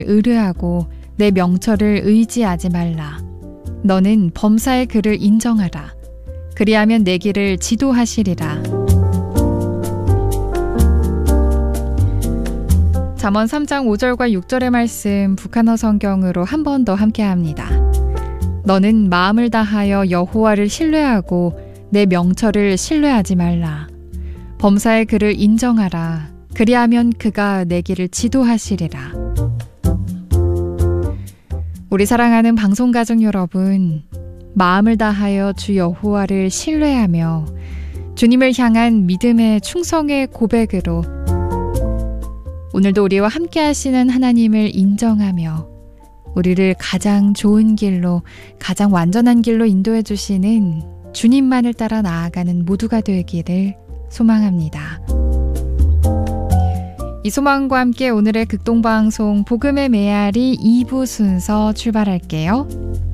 의뢰하고 내 명철을 의지하지 말라. 너는 범사의 그를 인정하라. 그리하면 내 길을 지도하시리라. 잠언 3장 5절과 6절의 말씀 북한어 성경으로 한 번 더 함께합니다. 너는 마음을 다하여 여호와를 신뢰하고 내 명철을 신뢰하지 말라. 범사의 그를 인정하라. 그리하면 그가 내 길을 지도하시리라. 우리 사랑하는 방송가족 여러분, 마음을 다하여 주 여호와를 신뢰하며 주님을 향한 믿음의 충성의 고백으로 오늘도 우리와 함께 하시는 하나님을 인정하며 우리를 가장 좋은 길로, 가장 완전한 길로 인도해 주시는 주님만을 따라 나아가는 모두가 되기를 소망합니다. 이 소망과 함께 오늘의 극동방송 복음의 메아리 2부 순서 출발할게요.